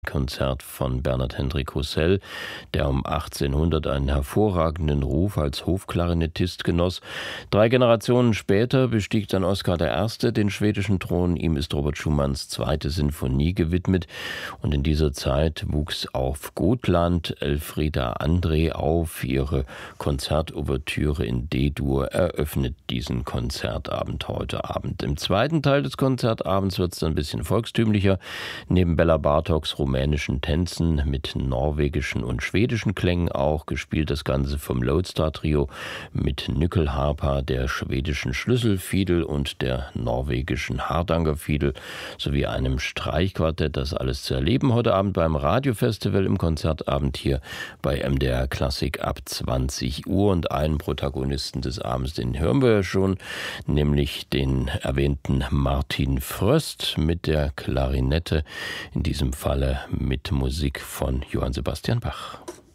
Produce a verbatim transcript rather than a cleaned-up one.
Konzert von Bernhard Hendrik Roussel, der um achtzehnhundert einen hervorragenden Ruf als Hofklarinettist genoss. Drei Generationen später bestieg dann Oskar der Erste den schwedischen Thron. Ihm ist Robert Schumanns zweite Sinfonie gewidmet. Und in dieser Zeit wuchs auf Gotland Elfriede André auf. Ihre Konzertouvertüre in D-Dur eröffnet diesen Konzertabend heute Abend. Im zweiten Teil des Konzertabends wird es dann ein bisschen volkstümlicher. Neben Bella Bartoks rumänischen Tänzen mit norwegischen und schwedischen Klängen auch, gespielt das Ganze vom Lodestar Trio mit Nyckelharpa, der schwedischen Schlüsselfiedel und der norwegischen Hardangerfiedel sowie einem Streichquartett. Das alles zu erleben heute Abend beim Radiofestival im Konzertabend hier bei M D R Klassik ab zwanzig Uhr. Und einen Protagonisten des Abends, den hören wir ja schon, nämlich den erwähnten Martin Fröst mit der Klarinette, in diesem Falle mit Musik von Johann Sebastian Bach.